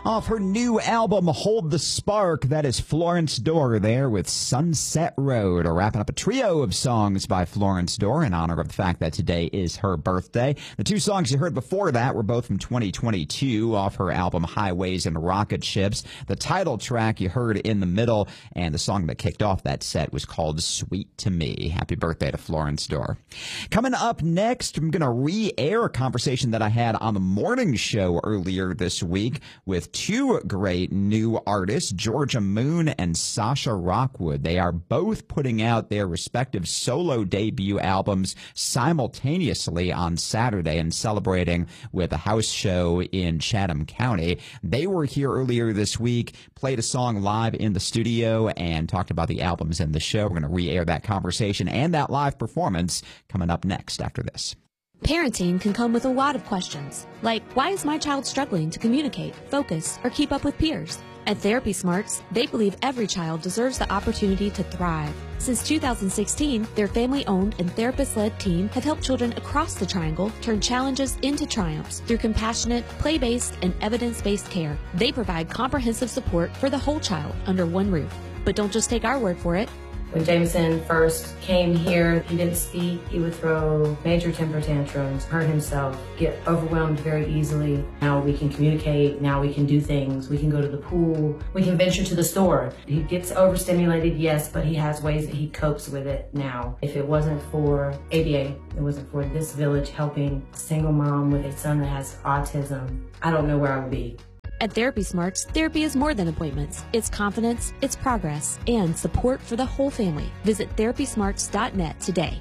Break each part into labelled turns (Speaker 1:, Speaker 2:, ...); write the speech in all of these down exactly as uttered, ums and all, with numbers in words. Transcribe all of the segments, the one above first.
Speaker 1: Off her new album, Hold the Spark, that is Florence Dorr there with Sunset Road. Or wrapping up a trio of songs by Florence Dorr in honor of the fact that today is her birthday. The two songs you heard before that were both from twenty twenty-two off her album Highways and Rocket Ships. The title track you heard in the middle, and the song that kicked off that set was called Sweet to Me. Happy birthday to Florence Dorr. Coming up next, I'm going to re-air a conversation that I had on the morning show earlier this week with two great new artists, Georgia Moon and Sasha Rockwood. They are both putting out their respective solo debut albums simultaneously on Saturday and celebrating with a house show in Chatham County. They were here earlier this week, played a song live in the studio, and talked about the albums in the show. We're going to re-air that conversation and that live performance coming up next after this.
Speaker 2: Parenting can come with a lot of questions, like why is my child struggling to communicate, focus, or keep up with peers? At Therapy Smarts, they believe every child deserves the opportunity to thrive. Since two thousand sixteen, their family-owned and therapist-led team have helped children across the triangle turn challenges into triumphs through compassionate, play-based, and evidence-based care. They provide comprehensive support for the whole child under one roof. But don't just take our word for it.
Speaker 3: When Jameson first came here, he didn't speak. He would throw major temper tantrums, hurt himself, get overwhelmed very easily. Now we can communicate. Now we can do things. We can go to the pool. We can venture to the store. He gets overstimulated, yes, but he has ways that he copes with it now. If it wasn't for A B A, it wasn't for this village helping a single mom with a son that has autism, I don't know where I would be.
Speaker 2: At Therapy Smarts, therapy is more than appointments. It's confidence, it's progress, and support for the whole family. Visit therapy smarts dot net today.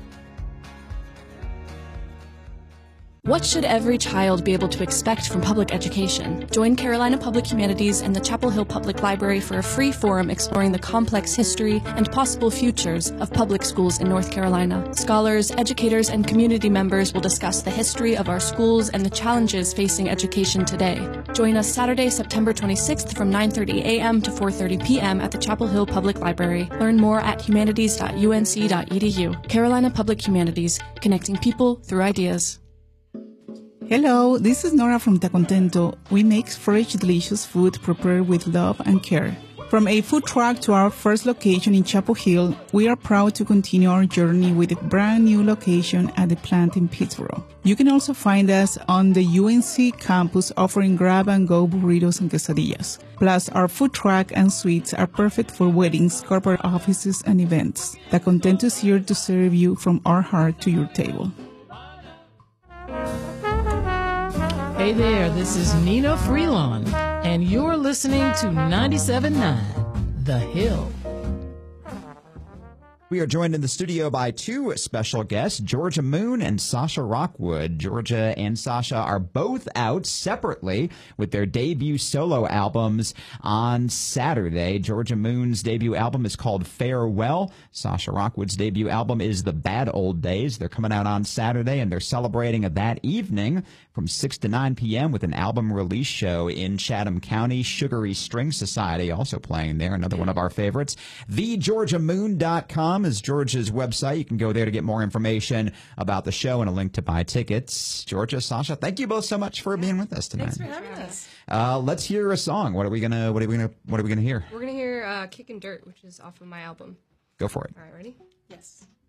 Speaker 4: What should every child be able to expect from public education? Join Carolina Public Humanities and the Chapel Hill Public Library for a free forum exploring the complex history and possible futures of public schools in North Carolina. Scholars, educators, and community members will discuss the history of our schools and the challenges facing education today. Join us Saturday, September twenty-sixth from nine thirty a m to four thirty p m at the Chapel Hill Public Library. Learn more at humanities dot u n c dot e d u. Carolina Public Humanities, connecting people through ideas.
Speaker 5: Hello, this is Nora from Ta Contento. We make fresh, delicious food prepared with love and care. From a food truck to our first location in Chapel Hill, we are proud to continue our journey with a brand new location at the plant in Pittsboro. You can also find us on the U N C campus offering grab-and-go burritos and quesadillas. Plus, our food truck and suites are perfect for weddings, corporate offices, and events. Ta Contento is here to serve you from our heart to your table.
Speaker 6: Hey there, this is Nina Freelon, and you're listening to ninety-seven point nine The Hill.
Speaker 1: We are joined in the studio by two special guests, Georgia Moon and Sasha Rockwood. Georgia and Sasha are both out separately with their debut solo albums on Saturday. Georgia Moon's debut album is called Farewell. Sasha Rockwood's debut album is The Bad Old Days. They're coming out on Saturday, and they're celebrating that evening from six to nine p m with an album release show in Chatham County. Sugary String Society also playing there, another one of our favorites. the georgia moon dot com is Georgia's website. You can go there to get more information about the show and a link to buy tickets. Georgia, Sasha, thank you both so much for being with us tonight.
Speaker 7: Thanks for having us.
Speaker 1: Uh, let's hear a song. What are we gonna? What are we gonna? What are we gonna hear?
Speaker 7: We're gonna hear uh, "Kickin' Dirt," which is off of my album.
Speaker 1: Go for it.
Speaker 7: All right, ready? Yes.